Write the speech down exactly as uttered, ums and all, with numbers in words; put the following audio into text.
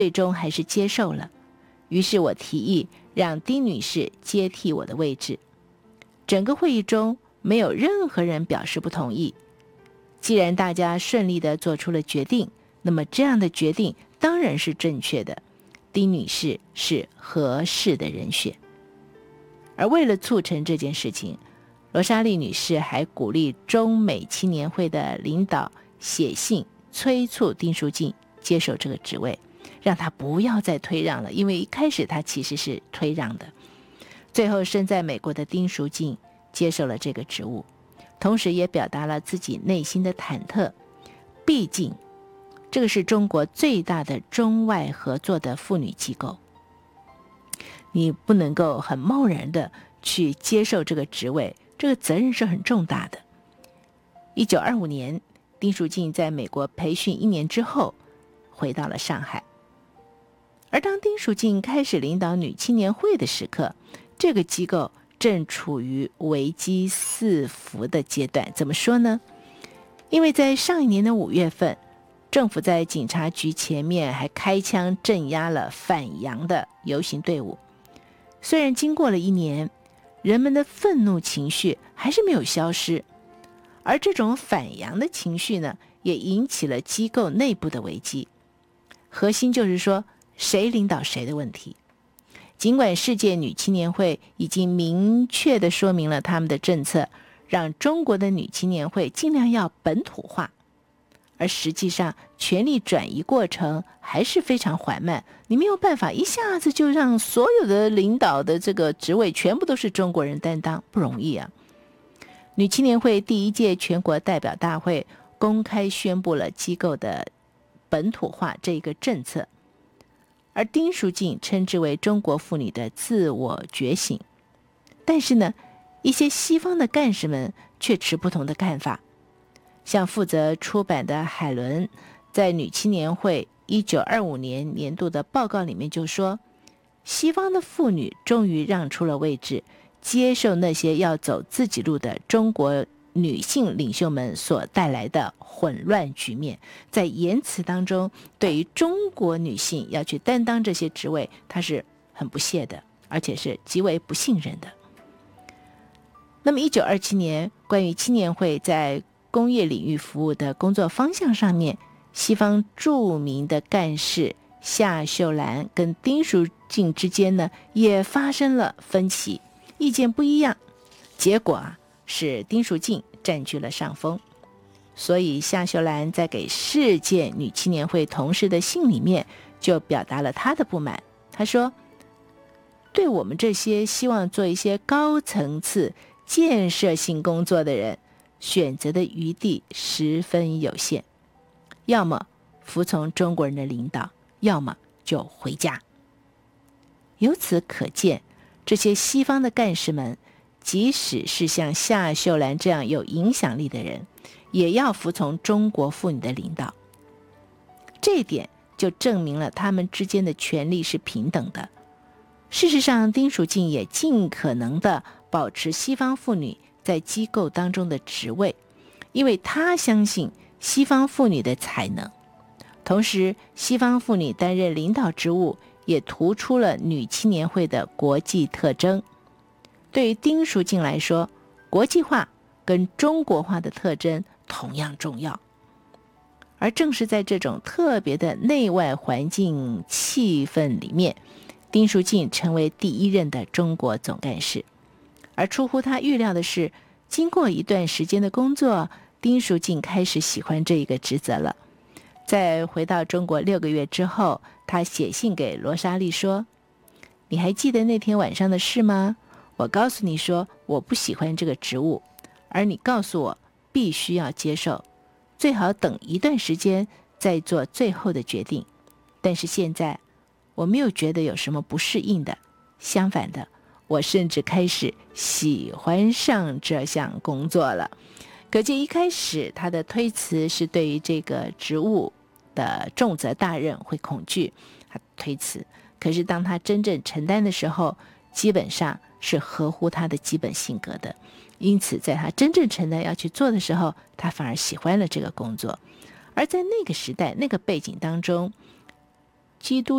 最终还是接受了。于是我提议让丁女士接替我的位置。整个会议中没有任何人表示不同意。既然大家顺利地做出了决定，那么这样的决定当然是正确的，丁女士是合适的人选。而为了促成这件事情，罗莎莉女士还鼓励中美青年会的领导写信催促丁书尽接受这个职位，让他不要再退让了，因为一开始他其实是退让的。最后身在美国的丁书尽接受了这个职务，同时也表达了自己内心的忐忑。毕竟这个是中国最大的中外合作的妇女机构，你不能够很贸然的去接受这个职位，这个责任是很重大的。一九二五年，丁书尽在美国培训一年之后回到了上海。而当丁书尽开始领导女青年会的时刻，这个机构正处于危机四伏的阶段。怎么说呢？因为在上一年的五月份，政府在警察局前面还开枪镇压了反洋的游行队伍。虽然经过了一年，人们的愤怒情绪还是没有消失，而这种反洋的情绪呢，也引起了机构内部的危机。核心就是说，谁领导谁的问题。尽管世界女青年会已经明确地说明了他们的政策，让中国的女青年会尽量要本土化，而实际上权力转移过程还是非常缓慢，你没有办法一下子就让所有的领导的这个职位全部都是中国人担当，不容易啊。女青年会第一届全国代表大会公开宣布了机构的本土化这个政策，而丁书尽称之为中国妇女的自我觉醒。但是呢，一些西方的干事们却持不同的看法。像负责出版的海伦在女青年会一九二五年年度的报告里面就说，西方的妇女终于让出了位置，接受那些要走自己路的中国女性领袖们所带来的混乱局面。在言辞当中，对于中国女性要去担当这些职位，她是很不屑的，而且是极为不信任的。那么一九二七年，关于青年会在工业领域服务的工作方向上面，西方著名的干事夏秀兰跟丁书尽之间呢，也发生了分歧，意见不一样。结果啊，是丁书尽占据了上风。所以夏秀兰在给世界女青年会同事的信里面就表达了她的不满。她说，对我们这些希望做一些高层次建设性工作的人，选择的余地十分有限，要么服从中国人的领导，要么就回家。由此可见，这些西方的干事们，即使是像夏秀兰这样有影响力的人，也要服从中国妇女的领导。这一点就证明了他们之间的权利是平等的。事实上，丁书尽也尽可能地保持西方妇女在机构当中的职位，因为他相信西方妇女的才能。同时，西方妇女担任领导职务也突出了女青年会的国际特征。对于丁书尽来说，国际化跟中国化的特征同样重要。而正是在这种特别的内外环境气氛里面，丁书尽成为第一任的中国总干事。而出乎他预料的是，经过一段时间的工作，丁书尽开始喜欢这一个职责了。在回到中国六个月之后，他写信给罗莎莉说，你还记得那天晚上的事吗？我告诉你说我不喜欢这个职务，而你告诉我必须要接受，最好等一段时间再做最后的决定。但是现在我没有觉得有什么不适应的，相反的，我甚至开始喜欢上这项工作了。可见一开始他的推辞是对于这个职务的重责大任会恐惧，他推辞。可是当他真正承担的时候，基本上是合乎他的基本性格的。因此在他真正承担要去做的时候，他反而喜欢了这个工作。而在那个时代那个背景当中，基督